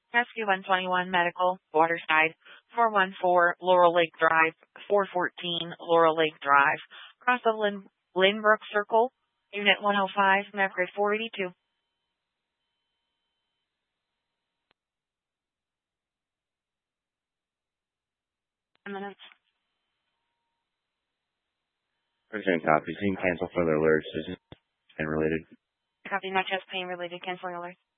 Rescue 121 Medical, Waterside, 414 Laurel Lake Drive, 414 Laurel Lake Drive, cross of Lynbrook Circle, Unit 105, map grade 482. Minutes. Urgent copy. Seen cancel further alerts. This is pain related. Copy, not just pain related, canceling alert.